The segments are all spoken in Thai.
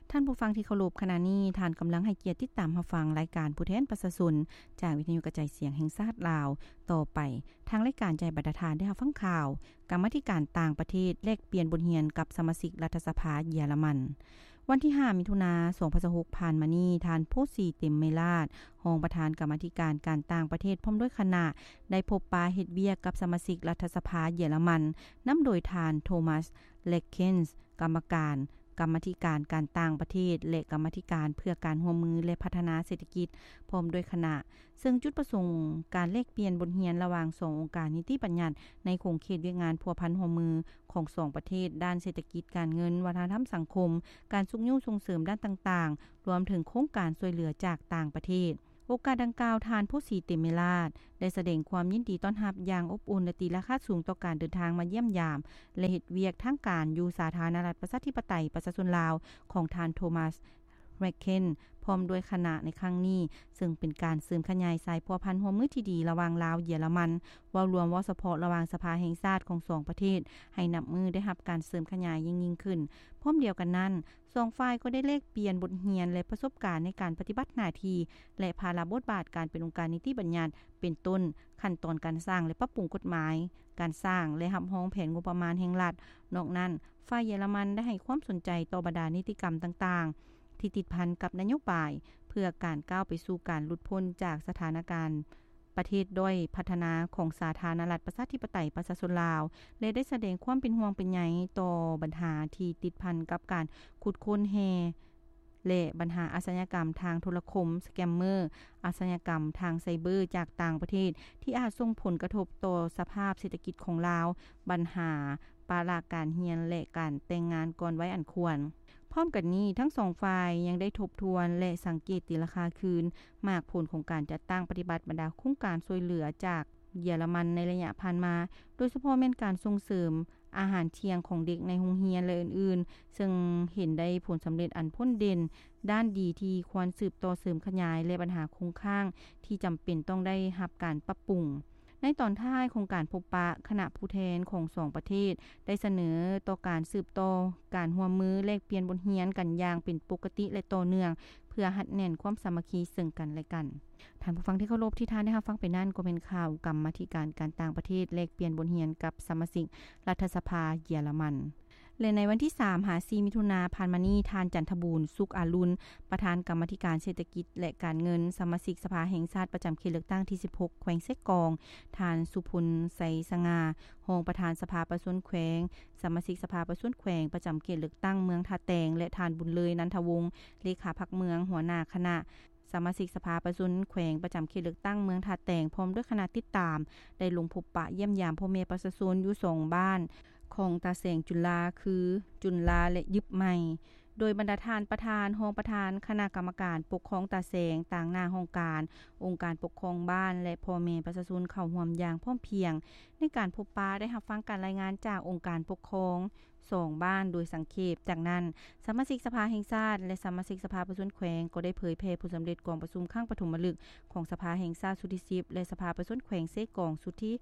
ท่านผู้ฟังที่เคารพขณะนี้ท่านกำลังให้เกียรติติดตามรับฟังรายการผู้แทนประชาชนจากวิทยุกระจายเสียงแห่งชาติลาวต่อไปทางรายการใจบรรทานได้รับฟังข่าวกรรมาธิการต่างประเทศแลกเปลี่ยนบทเรียนกับสมาชิกรัฐสภาเยอรมันวันที่5มิถุนายน2026ผ่านมานี้ท่านโพสีเต็มเมลาดรองประธานกรรมาธิการการต่างประเทศพร้อมด้วยคณะได้พบปะเฮ็ดเวียกกับสมาชิกรัฐสภาเยอรมันนำโดยท่านโทมัสเลคเคนส์กรรมาธิการการต่างประเทศและกรรมาธิการเพื่อการร่วมมือและพัฒนาเศรษฐกิจพร้อมด้วยคณะซึ่งจุดประสงค์การแลกเปลี่ยนบทเรียนระหว่าง2องค์การนิติบัญญัติในโครงเขตเวียกงานพัวพันร่วมมือของ2ประเทศด้านเศรษฐกิจการเงินวัฒนธรรมสังคมการสุขยุ่งส่งเสริมด้านต่างๆรวมถึงโครงการช่วยเหลือจากต่างประเทศโอกาสดังกล่าวทานผู้สีเตมเมลาดได้แสดงความยินดีต้อนรับอย่างอบอุ่นและตีราคาสูงต่อการเดินทางมาเยี่ยมยามและเฮ็ดเวียกทางการอยู่สาธารณรัฐประชาธิปไตยประชาชนลาวของทานโทมัสแรคเคนพร้อมด้วยคณะในครั้งนี้ซึ่งเป็นการเสริมขยายสายพัวพันร่วมมือที่ดีระหว่างลาวเยอรมันเว้ารวมว่าเฉพาะระหว่างสภาแห่งชาติของ2ประเทศให้นับมือได้รับการเสริมขยายยิ่งขึ้นพร้อมเดียวกันนั้น2ฝ่ายก็ได้แลกเปลี่ยนบทเรียนและประสบการณ์ในการปฏิบัติหน้าที่และภาระบทบาทการเป็นองค์การนิติบัญญัติเป็นต้นขั้นตอนการสร้างและปรับปรุงกฎหมายการสร้างและรับรองแผนงบประมาณแห่งรัฐนอกนั้นฝ่ายเยอรมันได้ให้ความสนใจต่อบรรดานิติกรรมต่างๆที่ติดพันกับนโยบายเพื่อการก้าวไปสู่การหลุดพ้นจากสถานการณ์ประเทศด้อยพัฒนาของสาธารณรัฐประชาธิปไตยประชาชนลาวและได้แสดงความเป็นห่วงเป็นใยต่อปัญหาที่ติดพันกับการขุดค้นแฮและปัญหาอาชญากรรมทางโทรคมสแกมเมอร์อาชญากรรมทางไซเบอร์จากต่างประเทศที่อาจส่งผลกระทบต่อสภาพเศรษฐกิจของลาวปัญหาปาราการเรียนและการแต่งงานก่อนวัยอันควรพร้อมกันนี้ทั้ง2ฝ่ายยังได้ทบทวนและสังเกตตีราคาคืนมากผลของการจัดตั้งปฏิบัติบรรดาโครงการช่วยเหลือจากเยอรมันในระยะผ่านมาโดยเฉพาะแม่นการส่งเสริมอาหารเที่ยงของเด็กในโรงเรียนและอื่นๆซึ่งเห็นได้ผลสำเร็จอันพ้นเด่นด้านดีที่ควรสืบต่อเสริมขยายและปัญหาคงค้างที่จำเป็นต้องได้รับการปรับปรุงในตอนท้ายของการพบปะคณะผู้แทนของ2ประเทศได้เสนอต่อการสืบต่อการร่วมมือแลกเปลี่ยนบทเรียนกันอย่างเป็นปกติและต่อเนื่องเพื่อหัดแน่นความสามัคคีซึ่งกันและกันท่านผู้ฟังที่เคารพที่ท่านได้รับฟังไปนั่นก็เป็นข่าวกรรมาธิการการต่างประเทศแลกเปลี่ยนบทเรียนกับสมาชิกรัฐสภาเยอรมันและในวันที่3-4มิถุนายนผ่านมานี้ท่านจันทบูรณ์สุขอารุณประธานกรรมาธิการเศรษฐกิจและการเงินสมาชิกสภาแห่งชาติประจำเขตเลือกตั้งที่16แขวงเซกองท่านสุพลไสสง่ารองประธานสภาประชาชนแขวงสมาชิกสภาประชาชนแขวงประจำเขตเลือกตั้งเมืองท่าแตงและท่านบุญเลยนันทวงศ์เลขาพรรคเมืองหัวหน้าคณะสมาชิกสภาประชาชนแขวงประจำเขตเลือกตั้งเมืองท่าแตงพร้อมด้วยคณะติดตามได้ลงพบปะเยี่ยมยามพ่อแม่ประชาชนอยู่2บ้านของตาแสงจุฬาคือจุฬาและยึบใหม่โดยบรรดาท่านประธานรองประธานคณะกรรมการปกครองตาแสงต่างหน้าห้องการองค์การปกครองบ้านและพ่อแม่ประชาชนเข้าร่วมอย่างพร้อมเพรียงในการพบปะได้รับฟังการรายงานจากองค์การปกครอง2บ้านโดยสังเขปจากนั้นสมาชิกสภาแห่งชาติและสมาชิกสภาประชาชนแขวงก็ได้เผยแพร่ผลสำเร็จกองประชุมครั้งปฐมฤกษ์ของสภาแห่งชาติสุดที่10และสภาประชาชนแขวงเซกองสุดที่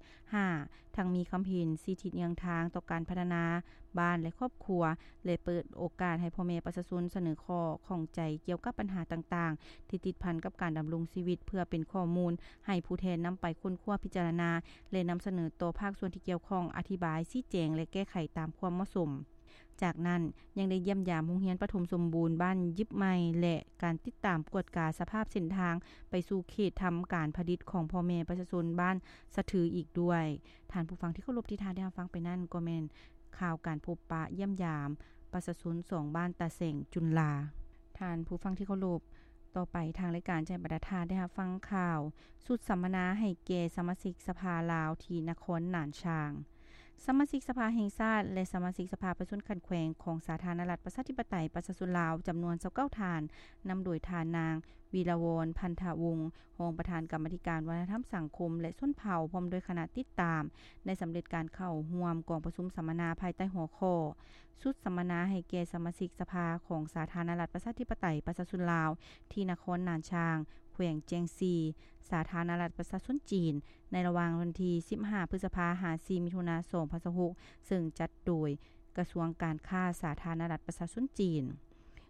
5ทั้งมีความเห็น4ทิศแนวทางต่อการพัฒนาบ้านและครอบครัวและเปิดโอกาสให้พ่อแม่ประชาชนเสนอข้อข้องใจเกี่ยวกับปัญหาต่างๆที่ติดพันกับการดำรงชีวิตเพื่อเป็นข้อมูลให้ผู้แทนนำไปค้นคว้าพิจารณาและนำเสนอต่อภาคส่วนที่เกี่ยวข้องอธิบายชี้แจงและแก้ไขตามความเหมาะสมจากนั้นยังได้เยี่ยมยามโรงเรียนปฐมสมบูรณ์บ้านยิบใหม่และการติดตามกวดกาสภาพเส้นทางไปสู่เขตทำการผลิตของพ่อแม่ประชาชนบ้านสะถืออีกด้วยท่านผู้ฟังที่เคารพที่ท่านได้ฟังไปนั่นก็แม่นข่าวการพบปะเยี่ยมยามประชาชน2บ้านตาเสงจุฬาท่านผู้ฟังที่เคารพต่อไปทางรายการใจบรรทัดได้ฟังข่าวสุดสัมมนาให้แก่สมาชิกสภาลาวที่นครหนานช้างสมาชิกสภาแห่งชาติและสมาชิกสภาประชาชนขันแขวงของสาธารณรัฐประชาธิปไตยประชาชนลาวจำนวน29ท่านนำโดยทานนางวีรวรรณพันธวงศ์รองประธานกรรมาธิการวัฒนธรรมสังคมและชนเผ่าพร้อมด้วยคณะติดตามได้สำเร็จการเข้าร่วมกองประชุมสัมมนาภายใต้หัวข้อสุดสัมมนาให้แก่สมาชิกสภาของสาธารณรัฐประชาธิปไตยประชาชนลาวที่นครหนานช้างแขวงเจียงซีสาธารณรัฐประชาชนจีนในระหว่างวันที่15พฤษภาคม4มิถุนายน2026ซึ่งจัดโดยกระทรวงการค้าสาธารณรัฐประชาชนจีน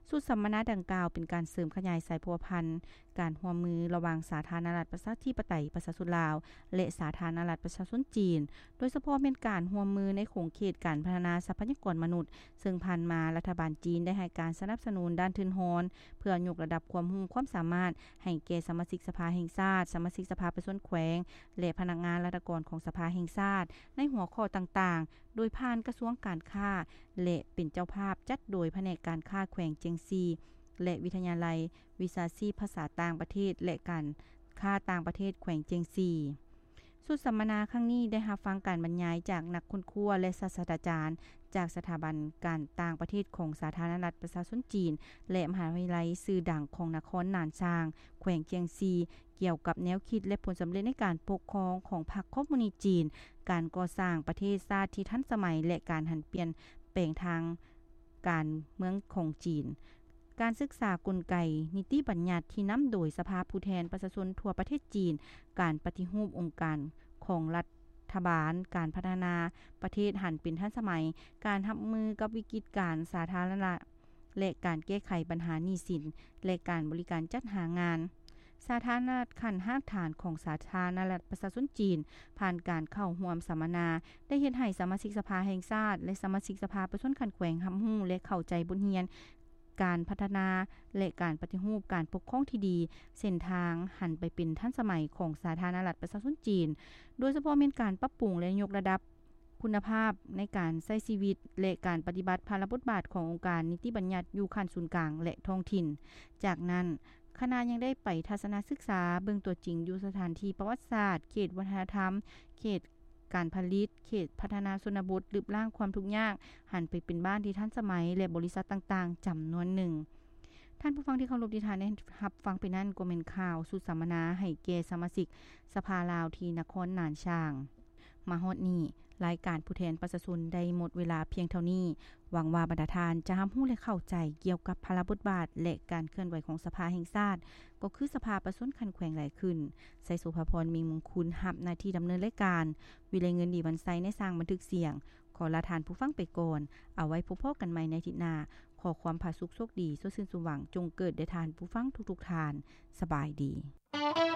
สุดสัมมนาดังกล่าวเป็นการเสริมขยายสายพัวพันธ์การร่วมมือระหว่างสาธารณรัฐประชาธิปไตยประชาชนลาวและสาธารณรัฐประชาชนจีนโดยเฉพาะเป็นการร่วมมือในโครงเขตการพัฒนาทรัพยากรมนุษย์ซึ่งผ่านมารัฐบาลจีนได้ให้การสนับสนุนด้านทุนฮอนเพื่อยกระดับความรู้ความสามารถให้แก่สมาชิกสภาแห่งชาติสมาชิกสภาประชาชนแขวงและพนักงานราชการของสภาแห่งชาติในหัวข้อต่างๆโดยผ่านกระทรวงการค้าและเป็นเจ้าภาพจัดโดยแผนกการค้าแขวงเจียงซีและวิทยาลัยวิชาชีพภาษาต่างประเทศและการค้าต่างประเทศแขวงเจียงซีสุดสัมมนาครั้งนี้ได้รับฟังการบรรยายจากนักค้นคว้าและศาสตราจารย์จากสถาบันการต่างประเทศของสาธารณรัฐประชาชนจีนและมหาวิทยาลัยชื่อดังของนครหนานซางแขวงเจียงซีเกี่ยวกับแนวคิดและผลสำเร็จในการปกครองของพรรคคอมมิวนิสต์จีนการก่อสร้างประเทศชาติที่ทันสมัยและการหันเปลี่ยนแปลงทางการเมืองของจีนการศึกษากลไกนิติบัญญัติที่นำโดยสภาผู้แทนประชาชนทั่วประเทศจีนการปฏิรูปองค์การของรัฐบาลการพัฒนาประเทศหันเป็นทันสมัยการรับมือกับวิกฤตการสาธารณะและการแก้ไขปัญหาหนี้สินและการบริการจัดหางานสาธารณรัฐขั้นรากฐานของสาธารณรัฐประชาชนจีนผ่านการเข้าร่วมสัมมนาได้เฮ็ดให้สมาชิกสภาแห่งชาติและสมาชิกสภาประชาชนขันแขวงรับรู้และเข้าใจบทเรียนการพัฒนาและการปฏิรูปการปกครองที่ดีเส้นทางหันไปเป็นทันสมัยของสาธารณรัฐประชาชนจีนโดยเฉพาะเป็นการปรับปรุงและยกระดับคุณภาพในการใช้ชีวิตและการปฏิบัติภาระบทบาทขององค์การนิติบัญญัติอยู่ขั้นศูนย์กลางและท้องถิ่นจากนั้นคณะยังได้ไปทัศนศึกษาเบิ่งตัวจริงอยู่สถานที่ประวัติศาสตร์เขตวัฒนธรรมเขตการผลิตเขตพัฒนาชนบทหรือร่างความทุกข์ยากหันไปเป็นบ้านที่ทันสมัยและบริษัทต่างๆจำนวนหนึ่งท่านผู้ฟังที่เคารพที่ท่านได้รับฟังไปนั้นก็เป็นข่าวสุดสัมมนาให้แก่สมาชิกสภาลาวที่นครหนานช้างมาฮอดนี้รายการผู้แทนประชาชนได้หมดเวลาเพียงเท่านี้หวังว่าบรรดาทานจะรับรู้และเข้าใจเกี่ยวกับภาระบทบาทและการเคลื่อนไหวของสภาแห่งชาติก็คือสภาประชาชนคันแขวงหลายขึ้นไสสุภพรมีมงคลรับหน้าที่ดำเนินรายการวิไลเงินดีวันไซในสร้างบันทึกเสียงขอลาทานผู้ฟังไปก่อนเอาไว้พบกันใหม่ในอาทิตย์หน้าขอความผาสุกโชคดีสดชื่นสว่างจงเกิดแด่ทานผู้ฟังทุกๆทานสบายดี